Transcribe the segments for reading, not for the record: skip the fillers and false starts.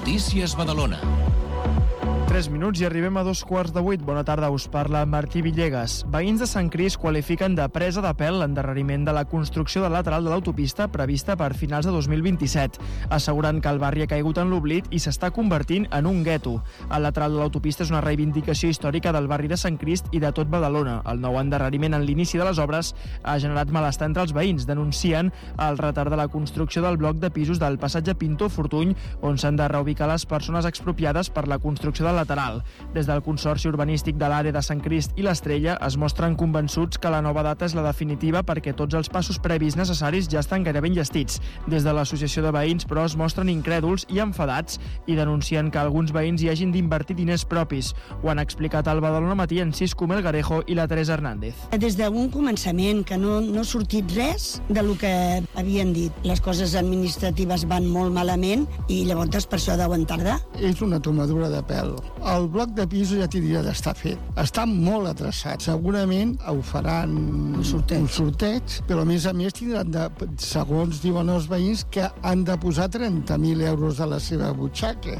Notícies Badalona. 3 minuts i arribem a 7:15. Bona tarda, us parla Martí Villegas. Veïns de Sant Crist qualifiquen de presa de pèl l'endarreriment de la construcció del lateral de l'autopista prevista per finals de 2027. Asseguren que el barri ha caigut en l'oblit i s'està convertint en un gueto. El lateral de l'autopista és una reivindicació històrica del barri de Sant Crist i de tot Badalona. El nou endarreriment en l'inici de les obres ha generat malestar entre els veïns. Denuncien el retard de la construcció del bloc de pisos del passatge Pintor Fortuny, on s'han de reubicar les persones expropiades per la construcció del lateral. Des del Consorci Urbanístic de l'àrea de Sant Crist i l'Estrella es mostren convençuts que la nova data és la definitiva perquè tots els passos previs necessaris ja estan gairebé enllestits. Des de l'Associació de Veïns, però, es mostren incrèduls i enfadats i denuncien que alguns veïns hi hagin d'invertir diners propis. Ho han explicat al Badalona Matí en Cisco Melgarejo i la Teresa Hernández. Des d'un començament que no ha sortit res de lo que havien dit. Les coses administratives van molt malament i llavors per això deuen tardar. És una tomadura de pèl. El bloc de pisos ja tindria d'estar fet. Està molt atrasat. Segurament ho faran un sorteig, però a més tindran segons diuen els veïns, que han de posar 30.000 euros de la seva butxaca.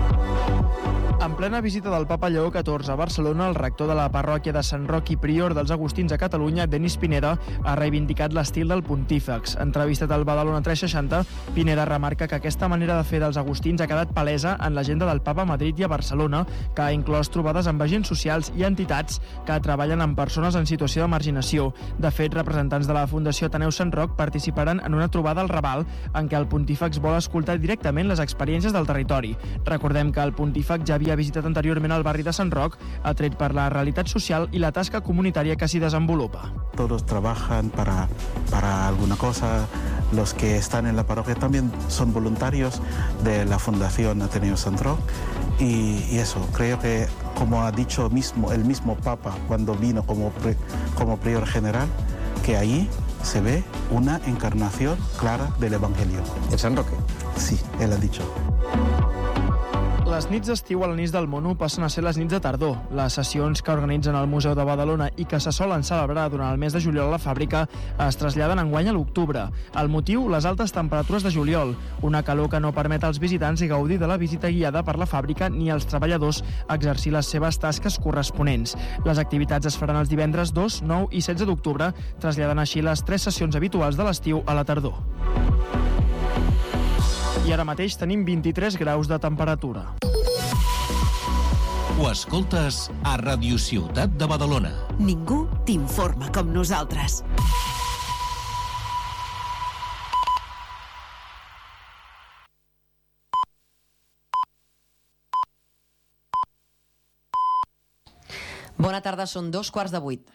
En plena visita del papa Lleó XIV a Barcelona, el rector de la parròquia de Sant Roc i prior dels Agustins a Catalunya, Denis Pineda, ha reivindicat l'estil del pontífex. Entrevistat al Badalona 360, Pineda remarca que aquesta manera de fer dels agustins ha quedat palesa en l'agenda del papa a Madrid i a Barcelona, que ha inclòs trobades amb agents socials i entitats que treballen amb persones en situació de marginació. De fet, representants de la Fundació Ateneu Sant Roc participaran en una trobada al Raval en què el pontífex vol escoltar directament les experiències del territori. Recordem que el pontífex ja havia visitat anteriorment el barri de Sant Roc, atret per la realitat social i la tasca comunitària que s'hi desenvolupa. Todos trabajan para alguna cosa. Los que están en la parroquia también son voluntarios de la Fundación Ateneo Sant Roc y eso, creo que como ha dicho el mismo Papa cuando vino como prior general, que ahí se ve una encarnación clara del Evangelio. ¿En San Roque? Sí, él ha dicho. Les nits d'estiu a l'Anís del Mono passen a ser les nits de tardor. Les sessions que organitzen el Museu de Badalona i que se solen celebrar durant el mes de juliol a la fàbrica es traslladen enguany a l'octubre. El motiu, les altes temperatures de juliol, una calor que no permet als visitants gaudir de la visita guiada per la fàbrica ni als treballadors exercir les seves tasques corresponents. Les activitats es faran els divendres 2, 9 i 16 d'octubre, traslladant així les 3 sessions habituals de l'estiu a la tardor. I ara mateix tenim 23 graus de temperatura. Ho escoltes a Radio Ciutat de Badalona. Ningú t'informa com nosaltres. Bona tarda, són 7:15.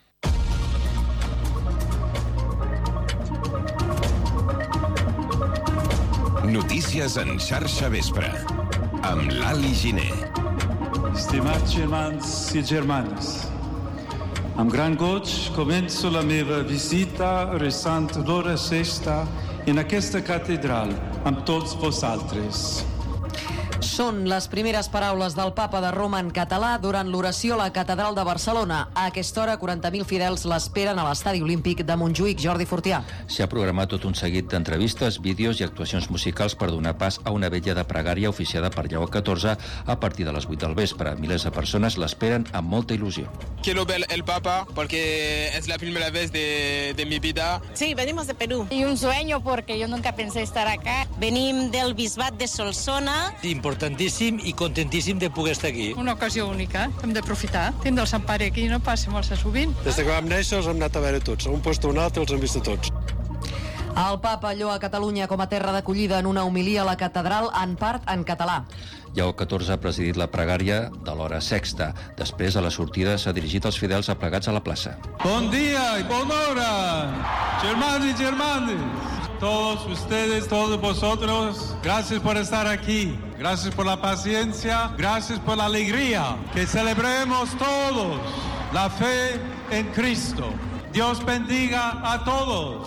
Notícies en xarxa vespre, amb l'Ali Giner. Estimats germans i germanes, amb gran goig començo la meva visita resant l'hora sexta en aquesta catedral amb tots vosaltres. Són les primeres paraules del papa de Roma en català durant l'oració a la catedral de Barcelona. A aquesta hora, 40.000 fidels l'esperen a l'estadi olímpic de Montjuïc. Jordi Fortià. S'ha programat tot un seguit d'entrevistes, vídeos i actuacions musicals per donar pas a una vetlla de pregària oficiada per Lleó XIV a partir de les 8 del vespre. Milers de persones l'esperen amb molta il·lusió. Quiero ver el Papa porque es la primera vez de mi vida. Sí, venimos de Perú. Y un sueño porque yo nunca pensé estar acá. Venim del Bisbat de Solsona. Importantíssim i contentíssim de poder estar aquí. Una ocasió única, hem d'aprofitar. Tindre el Sant Pare aquí no passa massa sovint. Des que vam néixer els hem anat a veure tots. A un lloc o un altre els hem vist a tots. El papa lloa Catalunya com a terra d'acollida en una homilia a la catedral, en part en català. Lleó XIV ha presidit la pregària de l'hora sexta. Després, a la sortida, s'ha dirigit als fidels aplegats a la plaça. Bon dia y bona hora, germanos y germanes. Todos ustedes, todos vosotros, gracias por estar aquí. Gracias por la paciencia, gracias por la alegría. Que celebremos todos la fe en Cristo. Dios bendiga a todos.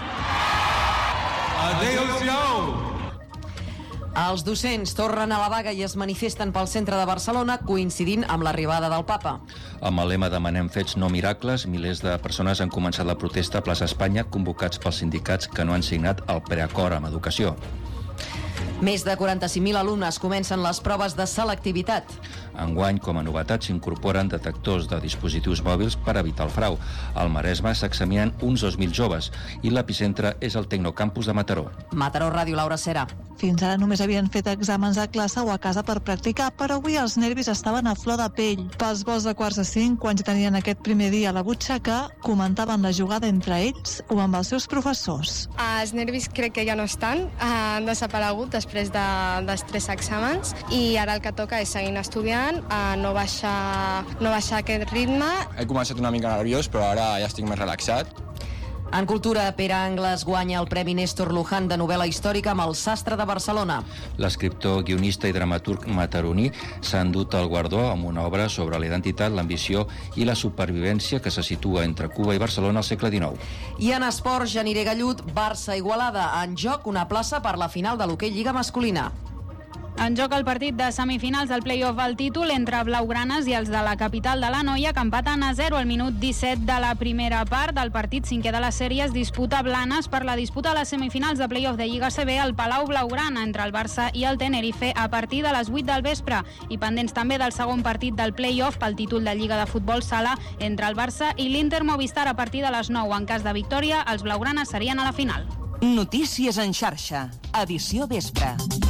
Adéu-siau. Els docents tornen a la vaga i es manifesten pel centre de Barcelona coincidint amb l'arribada del papa. Amb el lema Demanem fets, no miracles, milers de persones han començat la protesta a Plaça Espanya, convocats pels sindicats que no han signat el preacord amb educació. Més de 45.000 alumnes comencen les proves de selectivitat. Enguany, com a novetat, s'incorporen detectors de dispositius mòbils per evitar el frau. Al Maresme s'examinen uns 2.000 joves i l'epicentre és el Tecnocampus de Mataró. Mataró Ràdio, Laura Cera. Fins ara només havien fet exàmens a classe o a casa per practicar, però avui els nervis estaven a flor de pell. Pels vols de 4:05, quan ja tenien aquest primer dia a la butxaca, comentaven la jugada entre ells o amb els seus professors. Els nervis crec que ja no estan, han desaparegut després dels 3 exàmens i ara el que toca és seguir estudiant, no baixar aquest ritme. He començat una mica nerviós, però ara ja estic més relaxat. En cultura, Pere Angles guanya el Premi Néstor Luján de novel·la històrica amb El sastre de Barcelona. L'escriptor, guionista i dramaturg mataroní s'ha endut el guardó amb una obra sobre la identitat, l'ambició i la supervivència que se situa entre Cuba i Barcelona al segle XIX. I en esports, Janiré Gallut, Barça-Igualada. En joc una plaça per la final de l'hoquei Lliga masculina. En joc el partit de semifinals del play-off al títol entre blaugranes i els de la capital de l'Anoia, que empaten a 0 al minut 17 de la primera part. Del partit cinquè de la sèrie es disputa Blanes per la disputa a les semifinals de play-off de Lliga CB al Palau Blaugrana entre el Barça i el Tenerife a partir de les 8 del vespre. I pendents també del segon partit del play-off pel títol de Lliga de Futbol Sala entre el Barça i l'Inter Movistar a partir de les 9. En cas de victòria, els blaugranes serien a la final. Notícies en xarxa. Edició vespre.